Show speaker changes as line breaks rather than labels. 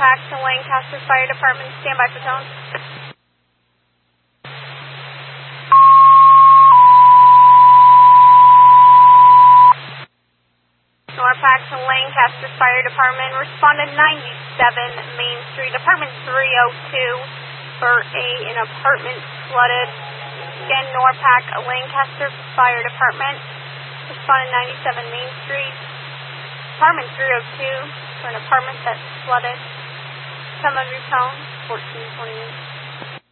NORPAC to Lancaster Fire Department. Stand by for tone. NORPAC to Lancaster Fire Department. Respond to 97 Main Street, apartment 302 for an apartment flooded. Again, NORPAC, Lancaster Fire Department. Respond to 97 Main Street, apartment 302 for an apartment that's flooded. Some of your tone, 1428.